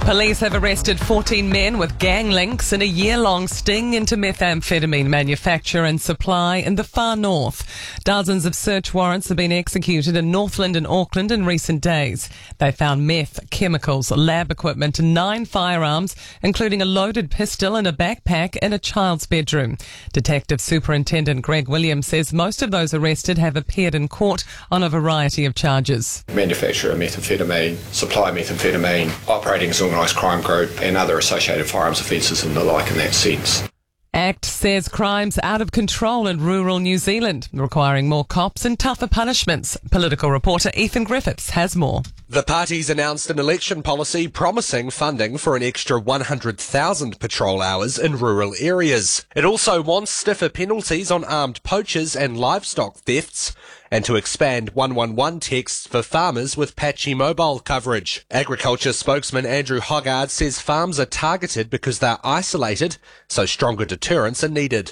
Police have arrested 14 men with gang links in a year-long sting into methamphetamine manufacture and supply in the far north. Dozens of search warrants have been executed in Northland and Auckland in recent days. They found meth, chemicals, lab equipment and 9 firearms, including a loaded pistol and a backpack in a child's bedroom. Detective Superintendent Greg Williams says most of those arrested have appeared in court on a variety of charges. Manufacture of methamphetamine, supply methamphetamine, operating as an organised crime group and other associated firearms offences and the like in that sense. ACT says crime's out of control in rural New Zealand, requiring more cops and tougher punishments. Political reporter Ethan Griffiths has more. The party's announced an election policy promising funding for an extra 100,000 patrol hours in rural areas. It also wants stiffer penalties on armed poachers and livestock thefts, and to expand 111 texts for farmers with patchy mobile coverage. Agriculture spokesman Andrew Hoggard says farms are targeted because they're isolated, so stronger deterrents are needed.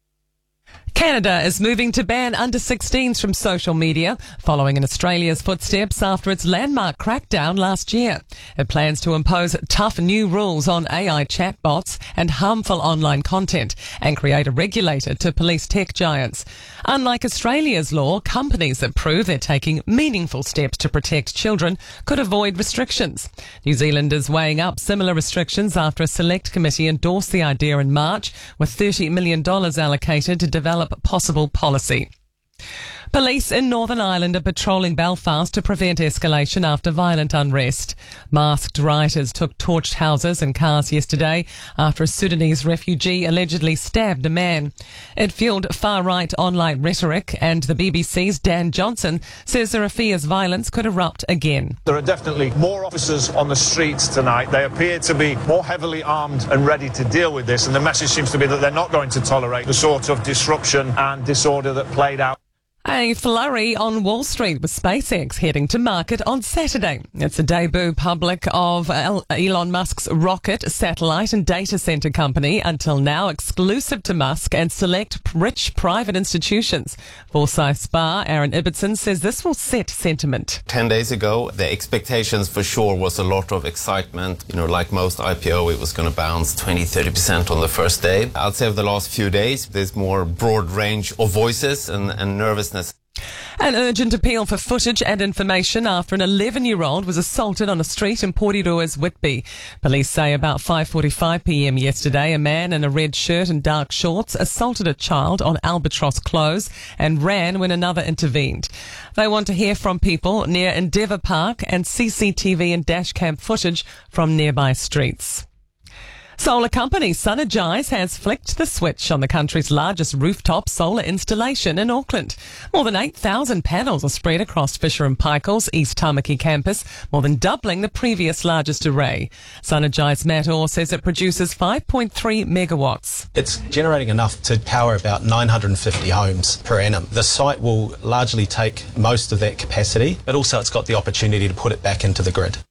Canada is moving to ban under-16s from social media, following in Australia's footsteps after its landmark crackdown last year. It plans to impose tough new rules on AI chatbots and harmful online content and create a regulator to police tech giants. Unlike Australia's law, companies that prove they're taking meaningful steps to protect children could avoid restrictions. New Zealand is weighing up similar restrictions after a select committee endorsed the idea in March, with $30 million allocated to develop possible policy. Police in Northern Ireland are patrolling Belfast to prevent escalation after violent unrest. Masked rioters took torched houses and cars yesterday after a Sudanese refugee allegedly stabbed a man. It fueled far-right online rhetoric, and the BBC's Dan Johnson says there are fears violence could erupt again. There are definitely more officers on the streets tonight. They appear to be more heavily armed and ready to deal with this, and the message seems to be that they're not going to tolerate the sort of disruption and disorder that played out. A flurry on Wall Street with SpaceX heading to market on Saturday. It's a debut public of Elon Musk's rocket, satellite and data center company, until now exclusive to Musk and select rich private institutions. Forsyth Spa Aaron Ibbotson says this will set sentiment. 10 days ago, the expectations for sure was a lot of excitement. Like most IPO, it was going to bounce 20-30% on the first day. I'd say over the last few days, there's more broad range of voices and nervousness. An urgent appeal for footage and information after an 11-year-old was assaulted on a street in Porirua, Whitby. Police say about 5:45 p.m. yesterday, a man in a red shirt and dark shorts assaulted a child on Albatross Close and ran when another intervened. They want to hear from people near Endeavour Park and CCTV and dashcam footage from nearby streets. Solar company Sunergize has flicked the switch on the country's largest rooftop solar installation in Auckland. More than 8,000 panels are spread across Fisher & Paykel's East Tamaki campus, more than doubling the previous largest array. Sunergize Matt Orr says it produces 5.3 megawatts. It's generating enough to power about 950 homes per annum. The site will largely take most of that capacity, but also it's got the opportunity to put it back into the grid.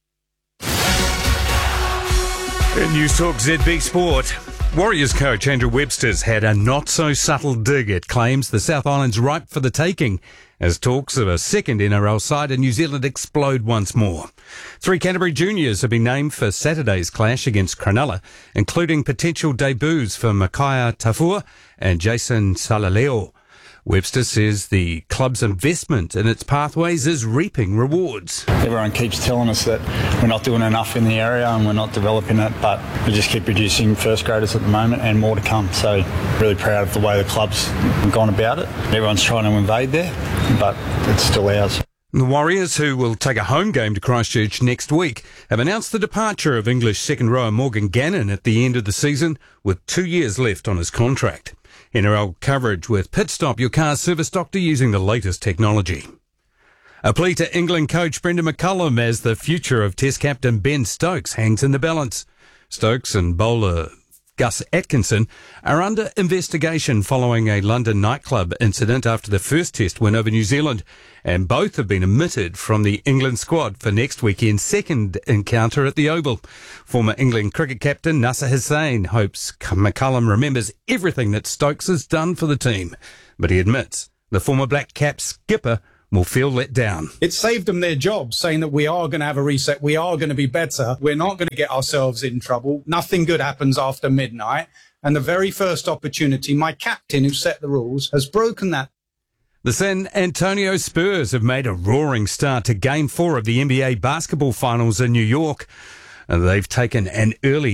In News Talk ZB Sport, Warriors coach Andrew Webster's had a not-so-subtle dig at claims the South Island's ripe for the taking as talks of a second NRL side in New Zealand explode once more. 3 Canterbury juniors have been named for Saturday's clash against Cronulla, including potential debuts for Micaiah Tafua and Jason Salaleo. Webster says the club's investment in its pathways is reaping rewards. Everyone keeps telling us that we're not doing enough in the area and we're not developing it, but we just keep producing first graders at the moment and more to come. So really proud of the way the club's gone about it. Everyone's trying to invade there, but it's still ours. The Warriors, who will take a home game to Christchurch next week, have announced the departure of English second rower Morgan Gannon at the end of the season, with 2 years left on his contract. NRL coverage with Pit Stop, your car's service doctor using the latest technology. A plea to England coach Brendan McCullum as the future of Test captain Ben Stokes hangs in the balance. Stokes and bowler Gus Atkinson are under investigation following a London nightclub incident after the first Test win over New Zealand, and both have been omitted from the England squad for next weekend's second encounter at the Oval. Former England cricket captain Nasser Hussain hopes McCullum remembers everything that Stokes has done for the team, but he admits the former Black Cap skipper will feel let down. It saved them their jobs, saying that we are going to have a reset, we are going to be better, we're not going to get ourselves in trouble, nothing good happens after midnight. And the very first opportunity, my captain who set the rules has broken that. The San Antonio Spurs have made a roaring start to Game 4 of the NBA basketball finals in New York. And they've taken an early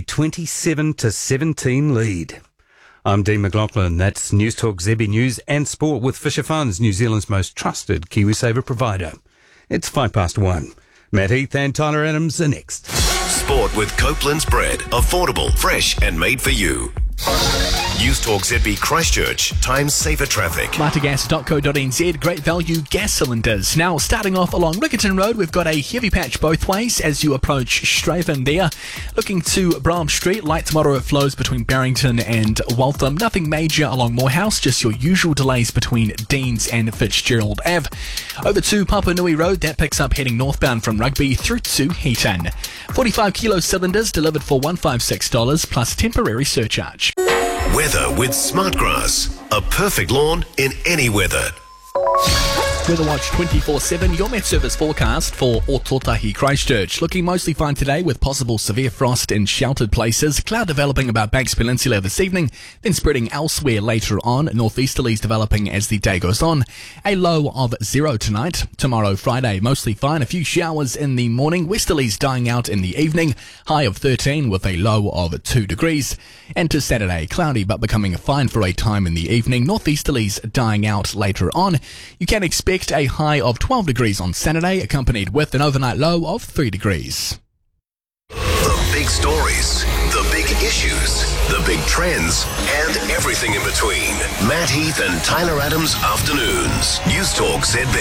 27-17 lead. I'm Dean McLaughlin. That's News Talk ZB News and Sport with Fisher Funds, New Zealand's most trusted KiwiSaver provider. It's 1:05. Matt Heath and Tyler Adams are next. Sport with Copeland's Bread. Affordable, fresh and made for you. News Talk ZB Christchurch. Time saver traffic. Martagas.co.nz. Great value gas cylinders. Now, starting off along Riccarton Road, we've got a heavy patch both ways as you approach Straven there. Looking to Bram Street, light to moderate flows between Barrington and Waltham. Nothing major along Morehouse, just your usual delays between Deans and Fitzgerald Ave. Over to Papua Nui Road, that picks up heading northbound from Rugby through to Heaton. 45 kilo cylinders delivered for $156 plus temporary surcharge. Weather with Smartgrass. A perfect lawn in any weather. Weather Watch 24/7, your Met Service forecast for Ōtautahi Christchurch. Looking mostly fine today with possible severe frost in sheltered places. Cloud developing about Banks Peninsula this evening, then spreading elsewhere later on. Northeasterlies developing as the day goes on. A low of 0 tonight. Tomorrow, Friday, mostly fine. A few showers in the morning. Westerlies dying out in the evening. High of 13 with a low of 2 degrees. And to Saturday, cloudy but becoming fine for a time in the evening. Northeasterlies dying out later on. You can expect a high of 12 degrees on Saturday, accompanied with an overnight low of 3 degrees. The big stories, the big issues, the big trends, and everything in between. Matt Heath and Tyler Adams Afternoons. News Talk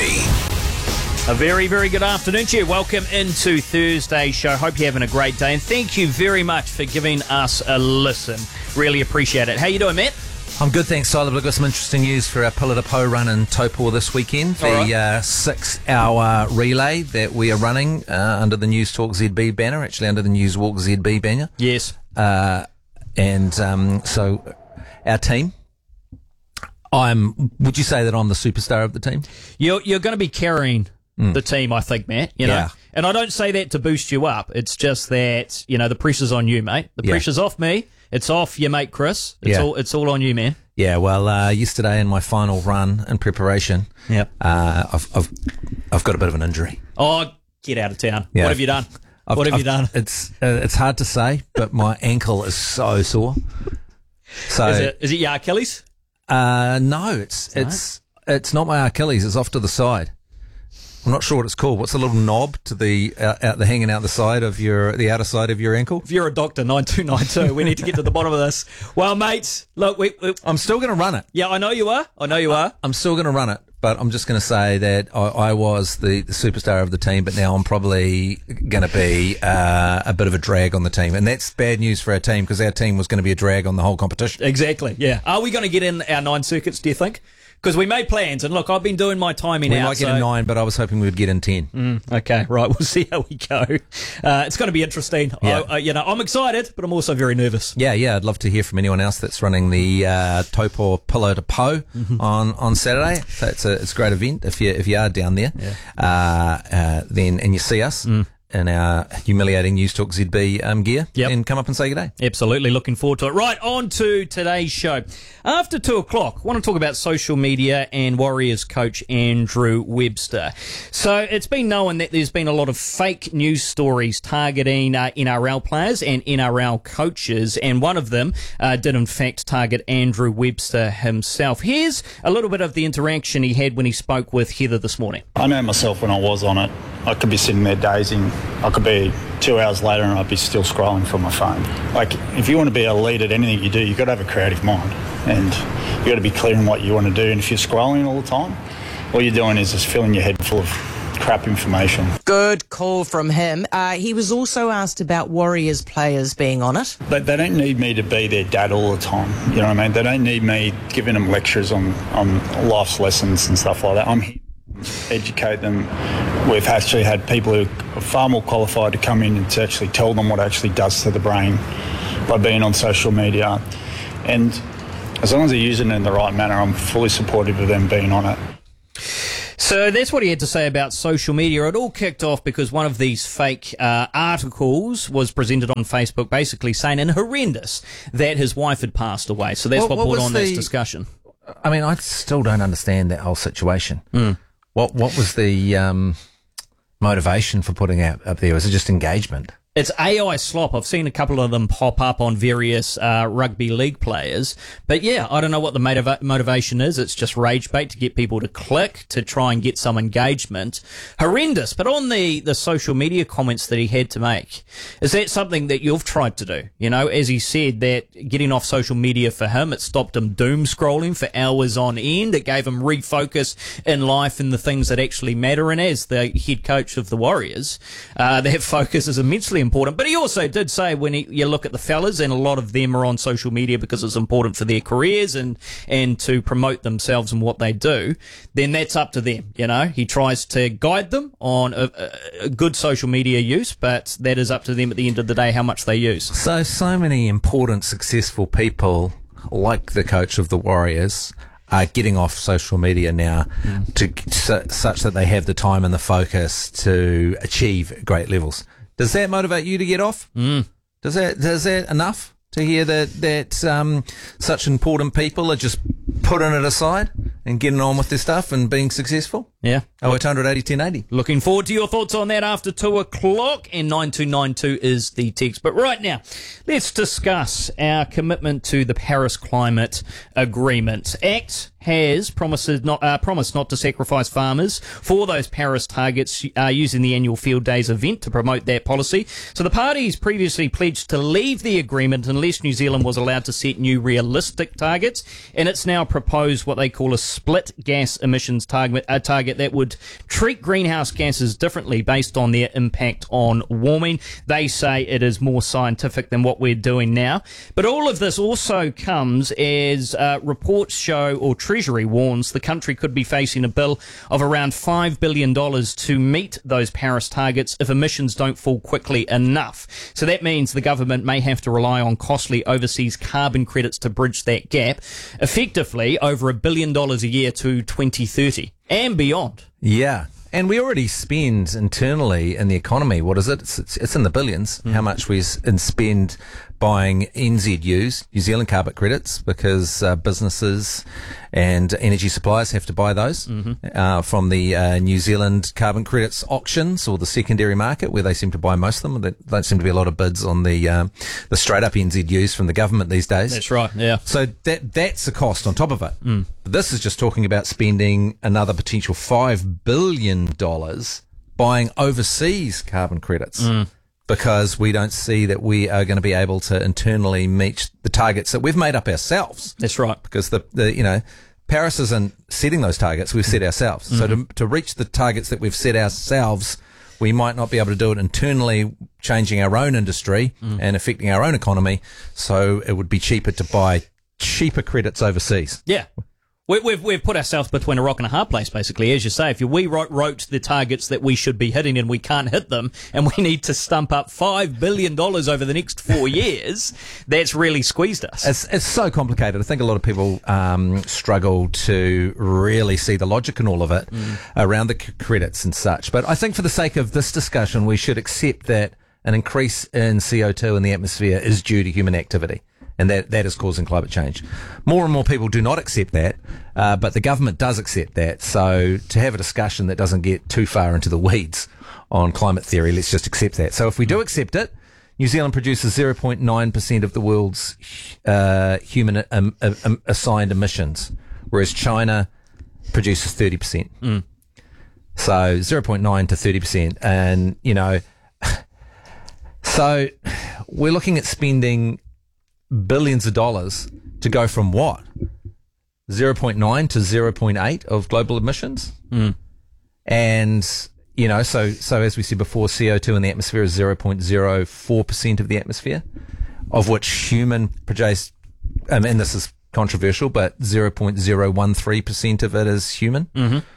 ZB. A very, very good afternoon to you. Welcome into Thursday's show. Hope you're having a great day, and thank you very much for giving us a listen. Really appreciate it. How you doing, Matt? I'm good, thanks, Tyler. We've got some interesting news for our Pillar to Po run in Taupo this weekend. The 6-hour relay that we are running under the News Talk ZB banner, actually under the News Walk ZB banner. Yes. So our team, would you say that I'm the superstar of the team? You're going to be carrying the team, I think, Matt. You know? Yeah. And I don't say that to boost you up. It's just that, the pressure's on you, mate. The pressure's off me. It's off your mate Chris. It's all on you, man. Yeah, well, yesterday in my final run in preparation, I've got a bit of an injury. Oh, get out of town. Yeah. What have you done? What have you done? It's hard to say, but my ankle is so sore. So is it your Achilles? No, it's not my Achilles. It's off to the side. I'm not sure what it's called. What's the little knob to the hanging out the side of the outer side of your ankle? If you're a doctor, 9292, we need to get to the bottom of this. Well, mates, look, I'm still going to run it. Yeah, I know you are. I'm still going to run it, but I'm just going to say that I was the superstar of the team, but now I'm probably going to be a bit of a drag on the team, and that's bad news for our team because our team was going to be a drag on the whole competition. Exactly. Yeah. Are we going to get in our 9 circuits? Do you think? Because we made plans, and look, I've been doing my timing out. We might get in 9, but I was hoping we'd get in 10. Okay, right, we'll see how we go. It's going to be interesting. Yeah. I'm excited, but I'm also very nervous. Yeah, I'd love to hear from anyone else that's running the Taupo Pillar to Po on Saturday. So it's a great event if you are down there. Yeah. Then and you see us. In our humiliating News Talk ZB gear, and come up and say good day. Absolutely, looking forward to it. Right, on to today's show. After 2 o'clock, I want to talk about social media and Warriors coach Andrew Webster. So it's been known that there's been a lot of fake news stories targeting NRL players and NRL coaches, and one of them did in fact target Andrew Webster himself. Here's a little bit of the interaction he had when he spoke with Heather this morning. I know myself when I was on it, I could be sitting there dazing. I could be 2 hours later and I'd be still scrolling from my phone. Like, if you want to be a lead at anything you do, you've got to have a creative mind. And you've got to be clear on what you want to do. And if you're scrolling all the time, all you're doing is just filling your head full of crap information. Good call from him. He was also asked about Warriors players being on it. They don't need me to be their dad all the time. You know what I mean? They don't need me giving them lectures on life's lessons and stuff like that. I'm here to educate them. We've actually had people who are far more qualified to come in and to actually tell them what it actually does to the brain by being on social media. And as long as they're using it in the right manner, I'm fully supportive of them being on it. So that's what he had to say about social media. It all kicked off because one of these fake articles was presented on Facebook basically saying, and horrendous, that his wife had passed away. So that's what brought on this discussion. I mean, I still don't understand that whole situation. What was the motivation for putting it up there? Was it just engagement? It's AI slop. I've seen a couple of them pop up on various rugby league players. But yeah, I don't know what the motivation is. It's just rage bait to get people to click, to try and get some engagement. Horrendous. But on the social media comments that he had to make, is that something that you've tried to do? You know, as he said, that getting off social media for him, it stopped him doom scrolling for hours on end. It gave him refocus in life and the things that actually matter. And as the head coach of the Warriors, that focus is immensely important. But he also did say when you look at the fellas, and a lot of them are on social media because it's important for their careers and to promote themselves and what they do, then that's up to them. You know, he tries to guide them on a good social media use, but that is up to them at the end of the day how much they use. So many important, successful people like the coach of the Warriors are getting off social media now such that they have the time and the focus to achieve great levels. Does that motivate you to get off? Does that enough to hear that such important people are just putting it aside and getting on with their stuff and being successful? Yeah. 0800 80 1080. Looking forward to your thoughts on that after 2 o'clock, and 9292 is the text. But right now, let's discuss our commitment to the Paris Climate Agreement. ACT has promised not to sacrifice farmers for those Paris targets using the annual Field Days event to promote that policy. So the parties previously pledged to leave the agreement unless New Zealand was allowed to set new realistic targets, and it's now proposed what they call a split gas emissions target that would treat greenhouse gases differently based on their impact on warming. They say it is more scientific than what we're doing now. But all of this also comes as reports show, or Treasury warns, the country could be facing a bill of around $5 billion to meet those Paris targets if emissions don't fall quickly enough. So that means the government may have to rely on costly overseas carbon credits to bridge that gap, effectively over $1 billion a year to 2030 and beyond. Yeah. And we already spend internally in the economy, what is it? It's in the billions, how much we spend buying NZUs, New Zealand carbon credits, because businesses and energy suppliers have to buy those from the New Zealand carbon credits auctions or the secondary market, where they seem to buy most of them. There don't seem to be a lot of bids on the straight up NZUs from the government these days. That's right, yeah. So that's a cost on top of it. But this is just talking about spending another potential $5 billion buying overseas carbon credits. Because we don't see that we are going to be able to internally meet the targets that we've made up ourselves. That's right. Because Paris isn't setting those targets, we've set ourselves. So to reach the targets that we've set ourselves, we might not be able to do it internally, changing our own industry and affecting our own economy. So it would be cheaper to buy cheaper credits overseas. Yeah. We've put ourselves between a rock and a hard place, basically. As you say, if we wrote the targets that we should be hitting and we can't hit them, and we need to stump up $5 billion over the next 4 years, that's really squeezed us. It's so complicated. I think a lot of people struggle to really see the logic in all of it around the credits and such. But I think for the sake of this discussion, we should accept that an increase in CO2 in the atmosphere is due to human activity. And that is causing climate change. More and more people do not accept that, but the government does accept that. So to have a discussion that doesn't get too far into the weeds on climate theory, let's just accept that. So if we do accept it, New Zealand produces 0.9% of the world's human assigned emissions, whereas China produces 30%. So 0.9 to 30%. And, so we're looking at spending billions of dollars to go from what? 0.9 to 0.8 of global emissions? And, so as we said before, CO2 in the atmosphere is 0.04% of the atmosphere, of which human produce, and this is controversial, but 0.013% of it is human,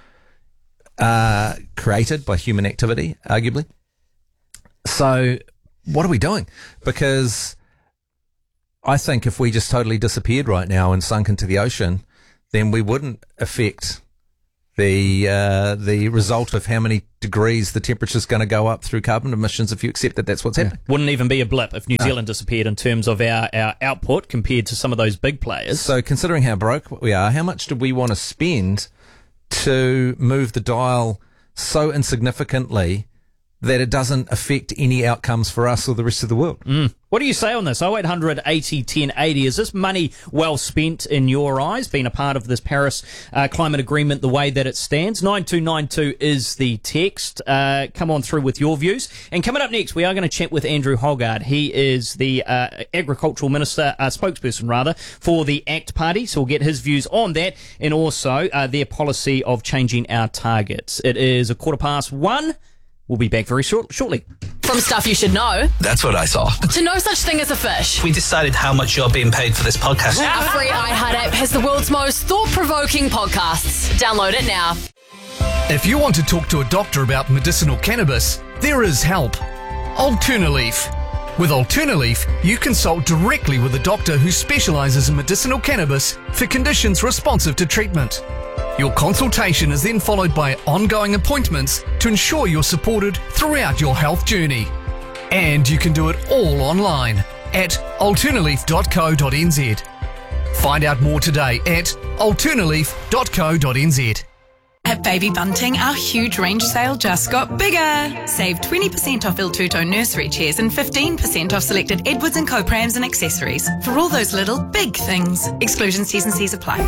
created by human activity, arguably. So what are we doing? Because I think if we just totally disappeared right now and sunk into the ocean, then we wouldn't affect the result of how many degrees the temperature's going to go up through carbon emissions if you accept that that's what's happening. Wouldn't even be a blip if New Zealand disappeared in terms of our output compared to some of those big players. So considering how broke we are, how much do we want to spend to move the dial so insignificantly that it doesn't affect any outcomes for us or the rest of the world? What do you say on this? 0800 80 10 80. Is this money well spent in your eyes, being a part of this Paris climate agreement the way that it stands? 9292 is the text. Come on through with your views. And coming up next, we are going to chat with Andrew Hoggard. He is the agricultural minister, spokesperson rather, for the ACT Party. So we'll get his views on that and also their policy of changing our targets. It is 1:15. We'll be back very shortly. From stuff you should know. That's what I saw. To no such thing as a fish. We decided how much you're being paid for this podcast. Our free iHeart app has the world's most thought-provoking podcasts. Download it now. If you want to talk to a doctor about medicinal cannabis, there is help. Alternaleaf. With Alternaleaf, you consult directly with a doctor who specialises in medicinal cannabis for conditions responsive to treatment. Your consultation is then followed by ongoing appointments to ensure you're supported throughout your health journey. And you can do it all online at alternaleaf.co.nz. Find out more today at alternaleaf.co.nz. At Baby Bunting, our huge range sale just got bigger. Save 20% off Il Tutto nursery chairs and 15% off selected Edwards & Co prams and accessories for all those little big things. Exclusions, T's and C's apply.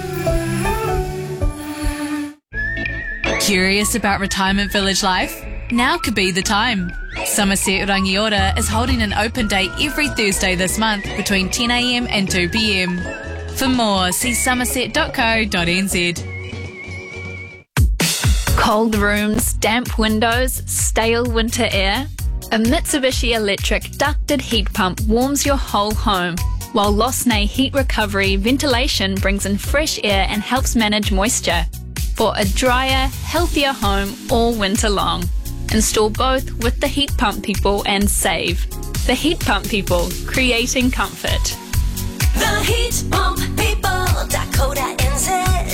Curious about retirement village life? Now could be the time. Somerset Rangiora is holding an open day every Thursday this month between 10 a.m. and 2 p.m. For more, see somerset.co.nz. Cold rooms, damp windows, stale winter air. A Mitsubishi Electric ducted heat pump warms your whole home, while Losnay Heat Recovery ventilation brings in fresh air and helps manage moisture. For a drier, healthier home all winter long. Install both with the Heat Pump people and save. The Heat Pump people, creating comfort. The Heat Pump people.co.nz.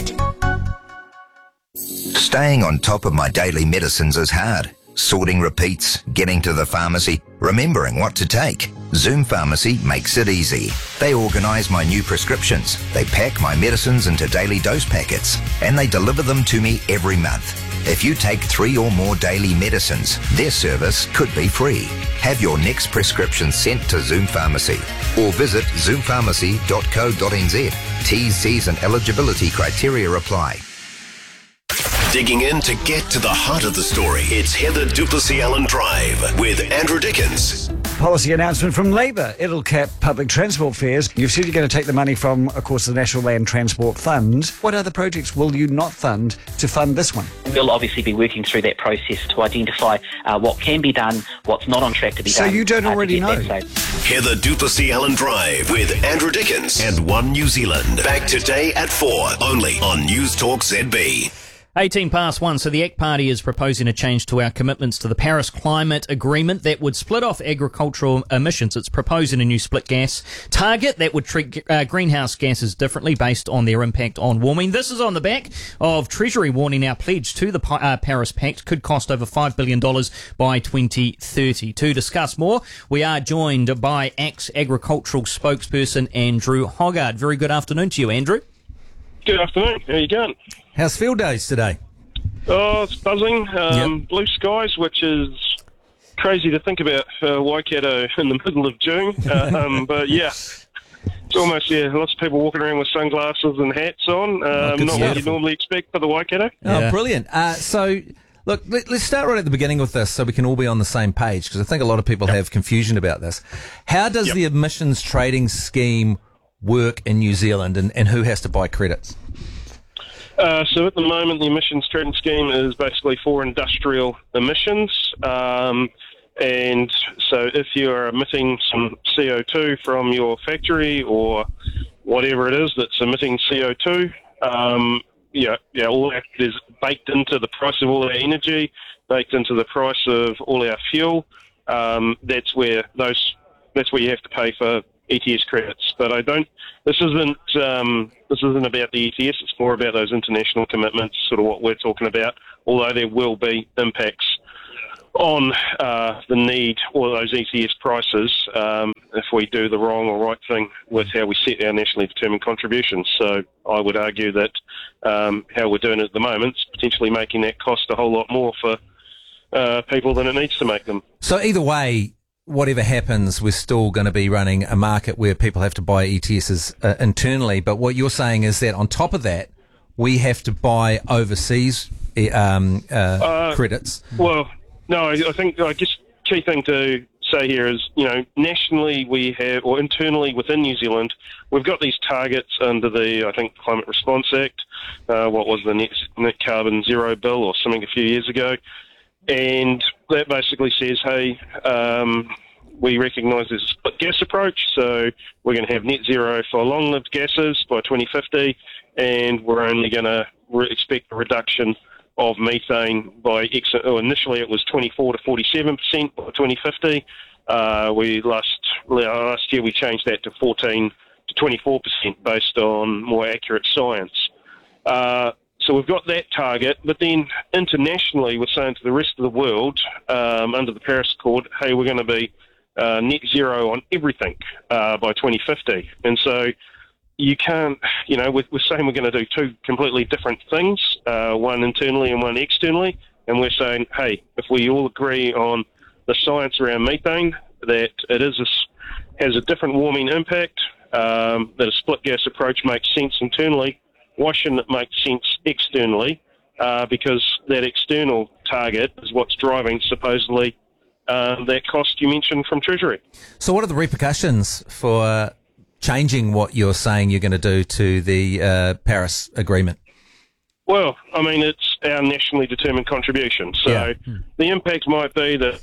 Staying on top of my daily medicines is hard. Sorting repeats, getting to the pharmacy, remembering what to take. Zoom Pharmacy makes it easy. They organise my new prescriptions, they pack my medicines into daily dose packets, and they deliver them to me every month. If you take 3 or more daily medicines, their service could be free. Have your next prescription sent to Zoom Pharmacy or visit zoompharmacy.co.nz. T's, C's and eligibility criteria apply. Digging in to get to the heart of the story, it's Heather Duplessis-Allen Drive with Andrew Dickens. Policy announcement from Labour. It'll cap public transport fares. You've said you're going to take the money from, of course, the National Land Transport Fund. What other projects will you not fund to fund this one? We'll obviously be working through that process to identify what can be done, what's not on track to be done. So you don't already know? Heather Duplessis-Allen Drive with Andrew Dickens and One New Zealand. Back today at 4, only on News Talk ZB. 1:18. So the ACT Party is proposing a change to our commitments to the Paris Climate Agreement that would split off agricultural emissions. It's proposing a new split gas target that would treat greenhouse gases differently based on their impact on warming. This is on the back of Treasury warning our pledge to the Paris Pact could cost over $5 billion by 2030. To discuss more, we are joined by ACT's agricultural spokesperson Andrew Hoggard. Very good afternoon to you, Andrew. Good afternoon. How you going? How's field days today? Oh, it's buzzing. Blue skies, which is crazy to think about Waikato in the middle of June. But yeah, it's almost, lots of people walking around with sunglasses and hats on. Not what you normally expect for the Waikato. Oh, brilliant. So, look, let's start right at the beginning with this so we can all be on the same page, because I think a lot of people have confusion about this. How does the emissions trading scheme work in New Zealand, and who has to buy credits? So at the moment, the emissions trading scheme is basically for industrial emissions. And so if you are emitting some CO2 from your factory or whatever it is that's emitting CO2, all that is baked into the price of all our energy, baked into the price of all our fuel. That's where you have to pay for ETS credits. But I don't. This isn't about the ETS. It's more about those international commitments, sort of what we're talking about. Although there will be impacts on the need or those ETS prices if we do the wrong or right thing with how we set our nationally determined contributions. So I would argue that how we're doing it at the moment is potentially making that cost a whole lot more for people than it needs to make them. So either way, whatever happens, we're still going to be running a market where people have to buy ETSs internally. But what you're saying is that on top of that, we have to buy overseas credits. Well, no, I guess key thing to say here is, nationally we have, or internally within New Zealand, we've got these targets under the, I think, Climate Response Act. What was the net carbon zero bill or something a few years ago? And that basically says, hey, we recognise there's a split gas approach, so we're going to have net zero for long-lived gases by 2050, and we're only going to expect a reduction of methane by initially it was 24 to 47% by 2050. Last year we changed that to 14 to 24% based on more accurate science. So we've got that target, but then internationally we're saying to the rest of the world under the Paris Accord, hey, we're going to be net zero on everything by 2050. And so you can't, we're saying we're going to do two completely different things, one internally and one externally, and we're saying, hey, if we all agree on the science around methane, that it has a different warming impact, that a split gas approach makes sense internally, why shouldn't it make sense externally? Because that external target is what's driving, supposedly, that cost you mentioned from Treasury. So what are the repercussions for changing what you're saying you're going to do to the Paris Agreement? Well, I mean, it's our nationally determined contribution. So the impact might be that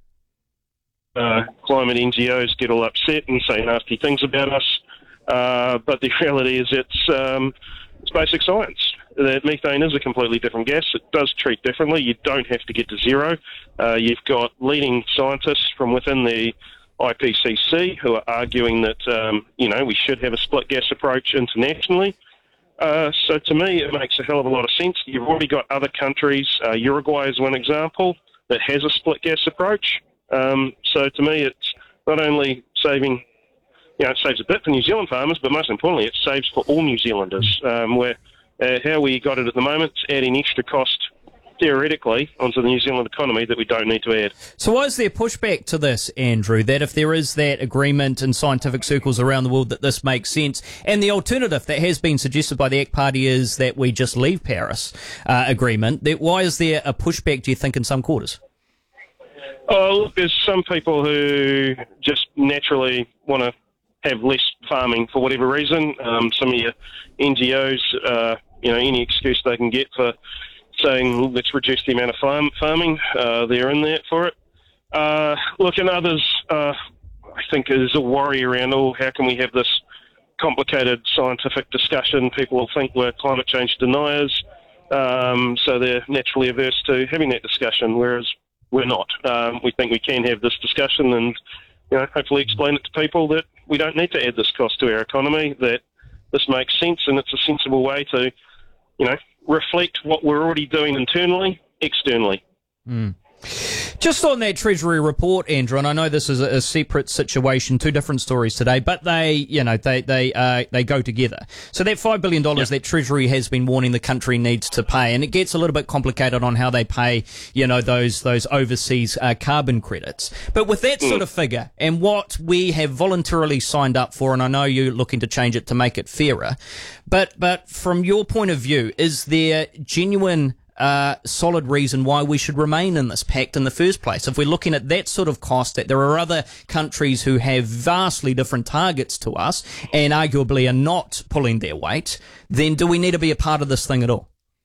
climate NGOs get all upset and say nasty things about us. But the reality is it's basic science. That methane is a completely different gas. It does treat differently. You don't have to get to zero. You've got leading scientists from within the IPCC who are arguing that, we should have a split gas approach internationally. So to me, it makes a hell of a lot of sense. You've already got other countries, Uruguay is one example, that has a split gas approach. So to me, it's not only saving, it saves a bit for New Zealand farmers, but most importantly, it saves for all New Zealanders. Where how we got it at the moment, it's adding extra cost theoretically onto the New Zealand economy that we don't need to add. So why is there pushback to this, Andrew, that if there is that agreement in scientific circles around the world that this makes sense, and the alternative that has been suggested by the ACT Party is that we just leave Paris agreement, why is there a pushback, do you think, in some quarters? Oh, look, there's some people who just naturally want to have less farming for whatever reason. Some of your NGOs, any excuse they can get for saying let's reduce the amount of farming, they're in there for it. Look, and others, I think there's a worry around, how can we have this complicated scientific discussion? People will think we're climate change deniers, so they're naturally averse to having that discussion, whereas we're not. We think we can have this discussion and hopefully explain it to people that we don't need to add this cost to our economy, that this makes sense and it's a sensible way to, reflect what we're already doing internally, externally. Just on that Treasury report, Andrew, and I know this is a separate situation, two different stories today, but they go together. So that $5 billion that Treasury has been warning the country needs to pay, and it gets a little bit complicated on how they pay, those overseas carbon credits. But with that sort of figure and what we have voluntarily signed up for, and I know you're looking to change it to make it fairer, but from your point of view, is there genuine solid reason why we should remain in this pact in the first place? If we're looking at that sort of cost, that there are other countries who have vastly different targets to us and arguably are not pulling their weight, then do we need to be a part of this thing at all?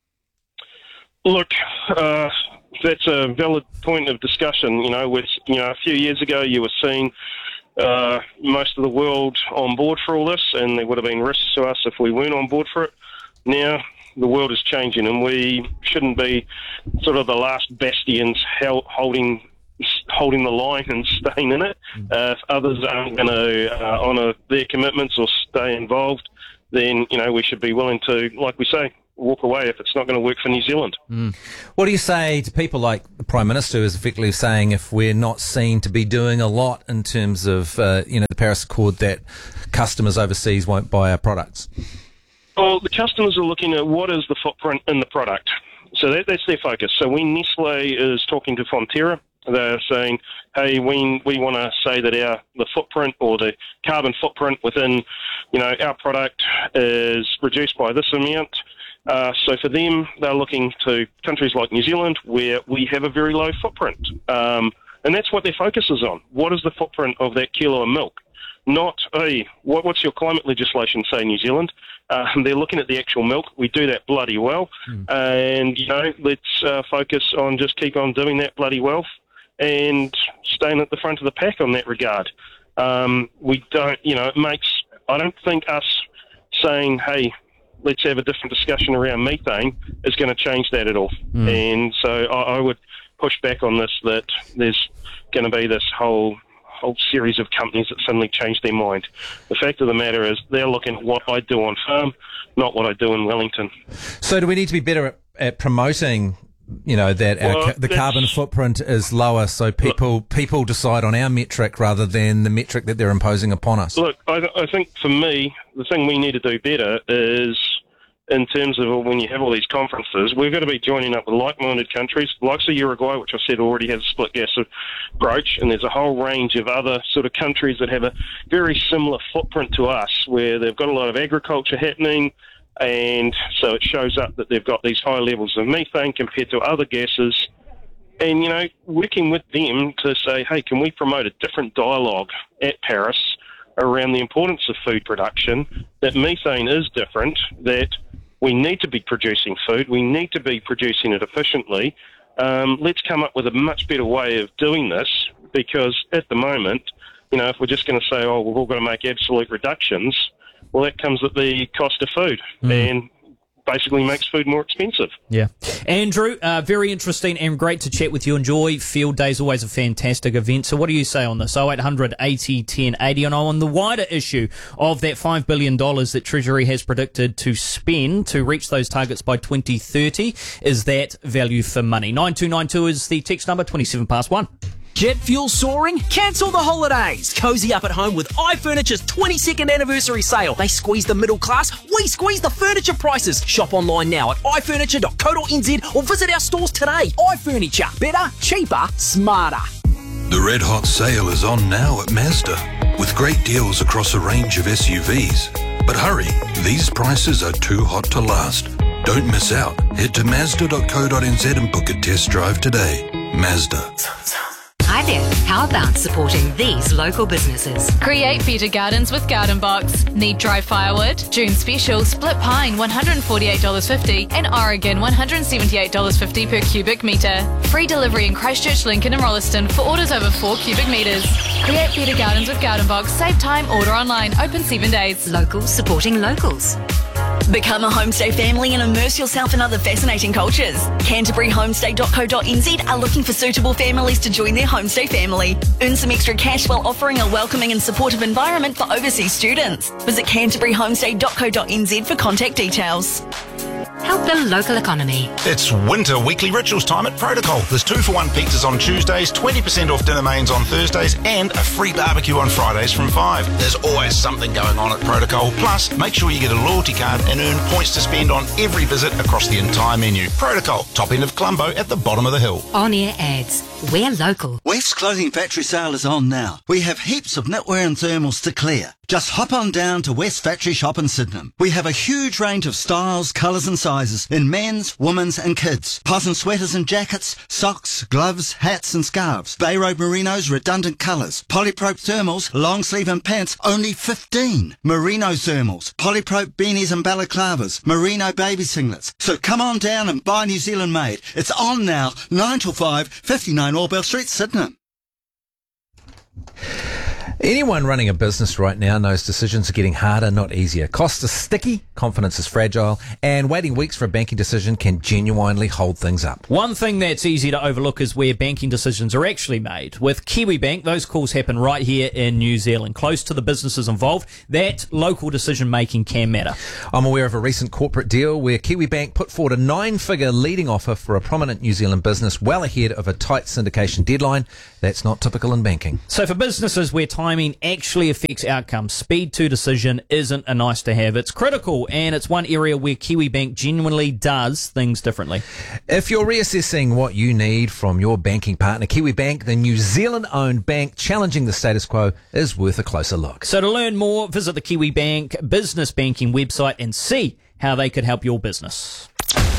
Look, that's a valid point of discussion. A few years ago you were seeing most of the world on board for all this, and there would have been risks to us if we weren't on board for it. Now the world is changing, and we shouldn't be sort of the last bastions holding holding the line and staying in it. If others aren't going to honour their commitments or stay involved, then, we should be willing to, like we say, walk away if it's not going to work for New Zealand. What do you say to people like the Prime Minister, who is effectively saying if we're not seen to be doing a lot in terms of, the Paris Accord, that customers overseas won't buy our products? Well, the customers are looking at what is the footprint in the product. So that's their focus. So when Nestle is talking to Fonterra, they're saying, hey, we want to say that the footprint or the carbon footprint within, our product is reduced by this amount. So for them, they're looking to countries like New Zealand where we have a very low footprint. And that's what their focus is on. What is the footprint of that kilo of milk? Not, hey, what's your climate legislation say in New Zealand? They're looking at the actual milk. We do that bloody well. And, let's focus on just keep on doing that bloody well and staying at the front of the pack on that regard. We don't, I don't think us saying, hey, let's have a different discussion around methane is going to change that at all. And so I would push back on this, that there's going to be this whole series of companies that suddenly change their mind. The fact of the matter is they're looking at what I do on farm, not what I do in Wellington. So do we need to be better at promoting, that the carbon footprint is lower, so people decide on our metric rather than the metric that they're imposing upon us? Look, I think for me, the thing we need to do better is, in terms of when you have all these conferences, we've got to be joining up with like-minded countries, like Uruguay, which I said already has a split gas approach, and there's a whole range of other sort of countries that have a very similar footprint to us, where they've got a lot of agriculture happening, and so it shows up that they've got these high levels of methane compared to other gases. And, working with them to say, hey, can we promote a different dialogue at Paris around the importance of food production, that methane is different, that we need to be producing food, we need to be producing it efficiently. Let's come up with a much better way of doing this, because at the moment, if we're just going to say, oh, we're all going to make absolute reductions, well, that comes at the cost of food and basically makes food more expensive. Yeah. Andrew, very interesting and great to chat with you. Enjoy Field Days, always a fantastic event. So what do you say on this? 0800 80 10 80. And on the wider issue of that $5 billion that Treasury has predicted to spend to reach those targets by 2030, is that value for money? 9292 is the text number, 1. Jet fuel soaring? Cancel the holidays. Cozy up at home with iFurniture's 22nd anniversary sale. They squeeze the middle class, we squeeze the furniture prices. Shop online now at ifurniture.co.nz or visit our stores today. iFurniture. Better, cheaper, smarter. The red hot sale is on now at Mazda, with great deals across a range of SUVs. But hurry, these prices are too hot to last. Don't miss out. Head to Mazda.co.nz and book a test drive today. Mazda. Hi there. How about supporting these local businesses? Create better gardens with Garden Box. Need dry firewood? June special, split pine $148.50 and Oregon $178.50 per cubic metre. Free delivery in Christchurch, Lincoln and Rolleston for orders over 4 cubic metres. Create better gardens with Garden Box. Save time, order online, open 7 days. Locals supporting locals. Become a homestay family and immerse yourself in other fascinating cultures. CanterburyHomestay.co.nz are looking for suitable families to join their homestay family. Earn some extra cash while offering a welcoming and supportive environment for overseas students. Visit CanterburyHomestay.co.nz for contact details. Help the local economy. It's winter weekly rituals time at Protocol. There's 2-for-1 pizzas on Tuesdays, 20% off dinner mains on Thursdays, and a free barbecue on Fridays from 5. There's always something going on at Protocol. Plus, make sure you get a loyalty card and earn points to spend on every visit across the entire menu. Protocol, top end of Colombo at the bottom of the hill. On-air ads. We're local. Wef's Clothing Factory sale is on now. We have heaps of knitwear and thermals to clear. Just hop on down to Wef's Factory Shop in Sydenham. We have a huge range of styles, colours and sizes in men's, women's and kids. Cotton sweaters and jackets, socks, gloves, hats and scarves. Bay Road Merinos, redundant colours. Polyprope thermals, long sleeve and pants, only 15. Merino thermals, polyprope beanies and balaclavas, merino baby singlets. So come on down and buy New Zealand made. It's on now, 9 till 5, 59 Orbell Street, Sydenham. Anyone running a business right now knows decisions are getting harder, not easier. Costs are sticky, confidence is fragile, and waiting weeks for a banking decision can genuinely hold things up. One thing that's easy to overlook is where banking decisions are actually made. With KiwiBank, those calls happen right here in New Zealand, close to the businesses involved. That local decision-making can matter. I'm aware of a recent corporate deal where KiwiBank put forward a 9-figure leading offer for a prominent New Zealand business well ahead of a tight syndication deadline. That's not typical in banking. So for businesses where timing actually affects outcomes, speed to decision isn't a nice to have. It's critical, and it's one area where KiwiBank genuinely does things differently. If you're reassessing what you need from your banking partner, KiwiBank, the New Zealand-owned bank challenging the status quo, is worth a closer look. So to learn more, visit the KiwiBank business banking website and see how they could help your business.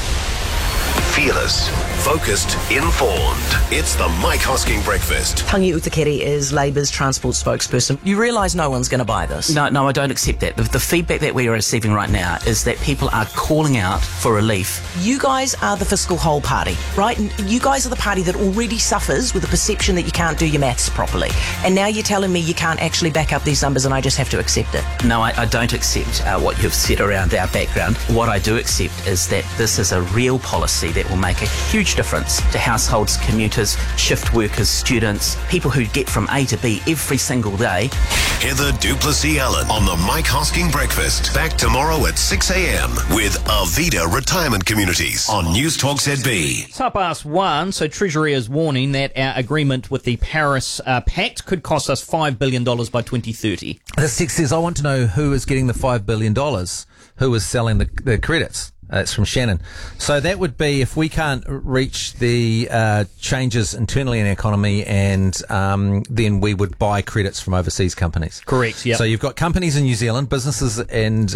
Fearless, focused, informed. It's the Mike Hosking Breakfast. Tangi Utakere is Labour's transport spokesperson. You realise no one's going to buy this? No, I don't accept that. The feedback that we are receiving right now is that people are calling out for relief. You guys are the fiscal whole party, right? You guys are the party that already suffers with the perception that you can't do your maths properly. And now you're telling me you can't actually back up these numbers and I just have to accept it. No, I don't accept what you've said around our background. What I do accept is that this is a real policy that will make a huge difference to households, commuters, shift workers, students, people who get from A to B every single day. Heather Duplessis-Allen on the Mike Hosking Breakfast. Back tomorrow at 6 a.m. with Arvida Retirement Communities on News Talk ZB. It's 1:30, so Treasury is warning that our agreement with the Paris Pact could cost us $5 billion by 2030. This text says, I want to know who is getting the $5 billion, who is selling the credits. It's from Shannon. So that would be if we can't reach the changes internally in our economy, and then we would buy credits from overseas companies. Correct, yeah. So you've got companies in New Zealand, businesses and,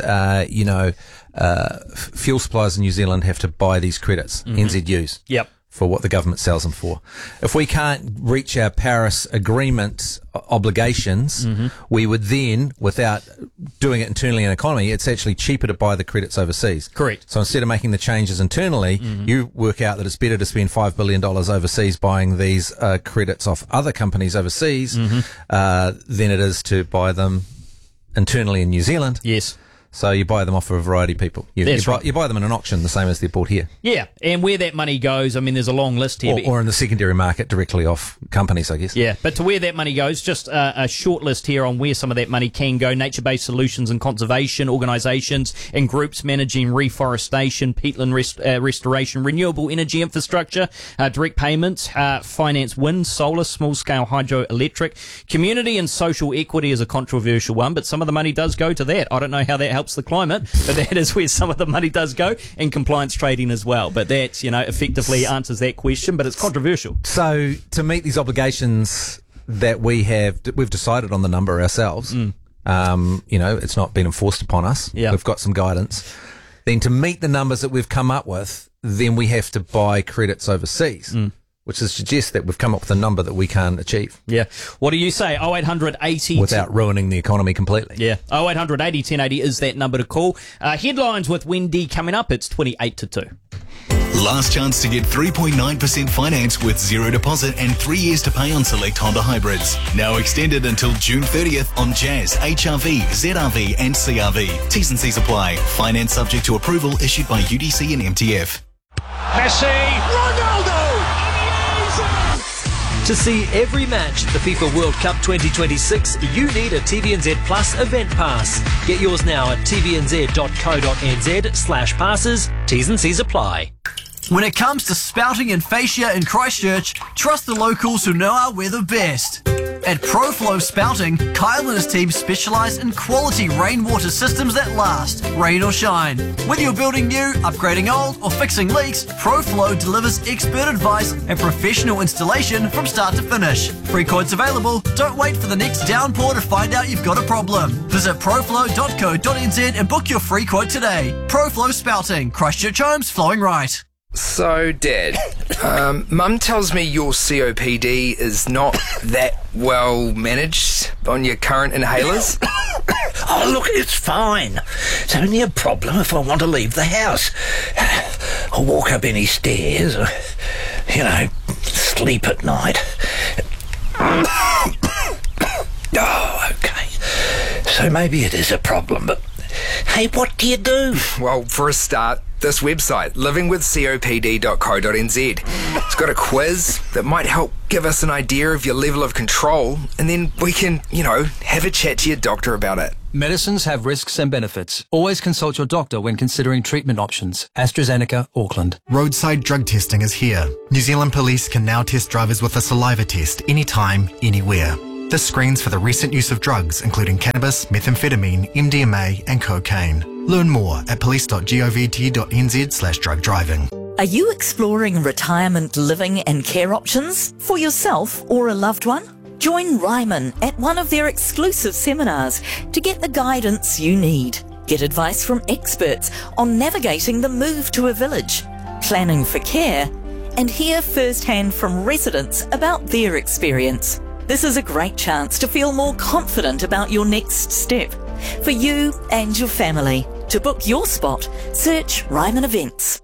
fuel suppliers in New Zealand have to buy these credits, NZUs. Yep. For what the government sells them for. If we can't reach our Paris Agreement obligations, we would then, without doing it internally in the economy, it's actually cheaper to buy the credits overseas. Correct. So instead of making the changes internally, you work out that it's better to spend $5 billion overseas buying these credits off other companies overseas than it is to buy them internally in New Zealand. Yes. So you buy them off of a variety of people. You buy them in an auction, the same as they're bought here. Yeah, and where that money goes, I mean, there's a long list here. Or in the secondary market directly off companies, I guess. Yeah, but to where that money goes, just a short list here on where some of that money can go. Nature-based solutions and conservation organisations and groups managing reforestation, peatland restoration, renewable energy infrastructure, direct payments, finance wind, solar, small-scale hydroelectric. Community and social equity is a controversial one, but some of the money does go to that. I don't know how that helps the climate, but that is where some of the money does go, and compliance trading as well. But that, effectively answers that question, but it's controversial. So to meet these obligations that we've decided on the number ourselves. It's not been enforced upon us. Yeah. We've got some guidance. Then to meet the numbers that we've come up with, then we have to buy credits overseas. Which suggests that we've come up with a number that we can't achieve. Yeah. What do you say? 0800 80... Without ruining the economy completely. Yeah. 0800 80 1080 is that number to call. Headlines with Wendy coming up. It's 28 to 2. Last chance to get 3.9% finance with zero deposit and 3 years to pay on select Honda hybrids. Now extended until June 30th on Jazz, HRV, ZRV and CRV. T's and C's apply. Finance subject to approval issued by UDC and MTF. Messi! Ronaldo! To see every match at the FIFA World Cup 2026, you need a TVNZ Plus event pass. Get yours now at tvnz.co.nz/passes. T's and C's apply. When it comes to spouting and fascia in Christchurch, trust the locals who know our weather best. At ProFlow Spouting, Kyle and his team specialise in quality rainwater systems that last, rain or shine. Whether you're building new, upgrading old, or fixing leaks, ProFlow delivers expert advice and professional installation from start to finish. Free quotes available. Don't wait for the next downpour to find out you've got a problem. Visit proflow.co.nz and book your free quote today. ProFlow Spouting, Christchurch homes flowing right. So, Dad, Mum tells me your COPD is not that well managed on your current inhalers. Oh, look, it's fine. It's only a problem if I want to leave the house. Or walk up any stairs, or, sleep at night. Oh, So maybe it is a problem, but hey, what do you do? Well, for a start, this website, livingwithcopd.co.nz. It's got a quiz that might help give us an idea of your level of control, and then we can, have a chat to your doctor about it. Medicines have risks and benefits. Always consult your doctor when considering treatment options. AstraZeneca, Auckland. Roadside drug testing is here. New Zealand Police can now test drivers with a saliva test anytime, anywhere. This screens for the recent use of drugs, including cannabis, methamphetamine, MDMA and cocaine. Learn more at police.govt.nz/drug driving. Are you exploring retirement living and care options for yourself or a loved one? Join Ryman at one of their exclusive seminars to get the guidance you need. Get advice from experts on navigating the move to a village, planning for care, and hear firsthand from residents about their experience. This is a great chance to feel more confident about your next step for you and your family. To book your spot, search Ryman Events.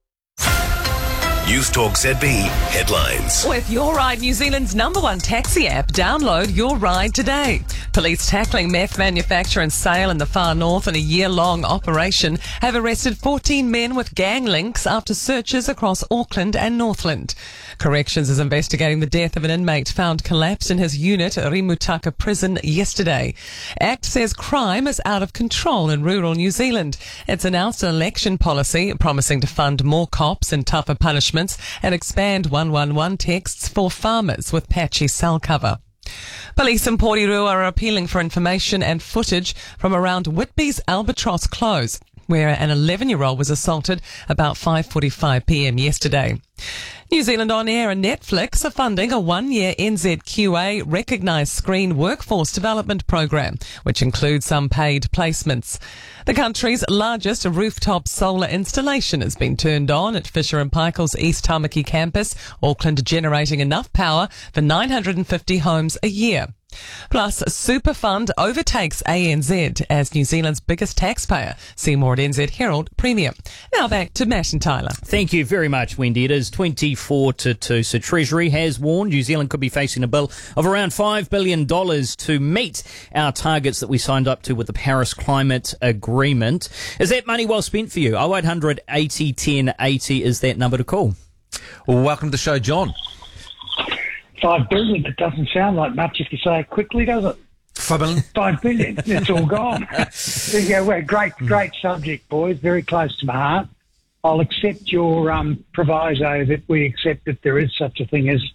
News Talk ZB headlines. With Your Ride, New Zealand's #1 taxi app, download Your Ride today. Police tackling meth manufacture and sale in the far north in a year-long operation have arrested 14 men with gang links after searches across Auckland and Northland. Corrections is investigating the death of an inmate found collapsed in his unit at Rimutaka prison yesterday. ACT says crime is out of control in rural New Zealand. It's announced an election policy promising to fund more cops and tougher punishments and expand 111 texts for farmers with patchy cell cover. Police in Porirua are appealing for information and footage from around Whitby's Albatross Close, where an 11-year-old was assaulted about 5:45 p.m. yesterday. New Zealand On Air and Netflix are funding a 1-year NZQA recognised screen workforce development program, which includes some paid placements. The country's largest rooftop solar installation has been turned on at Fisher & Paykel's East Tamaki campus, Auckland, generating enough power for 950 homes a year. Plus, Superfund overtakes ANZ as New Zealand's biggest taxpayer. See more at NZ Herald Premium. Now back to Matt and Tyler. Thank you very much, Wendy. It is 24-2. So Treasury has warned New Zealand could be facing a bill of around $5 billion to meet our targets that we signed up to with the Paris Climate Agreement. Is that money well spent for you? 0800 80 10 80 is that number to call. Well, welcome to the show, John. $5 billion. It doesn't sound like much if you say it quickly, does it? $5 billion. It's all gone. Yeah, well, great subject, boys. Very close to my heart. I'll accept your proviso that we accept that there is such a thing as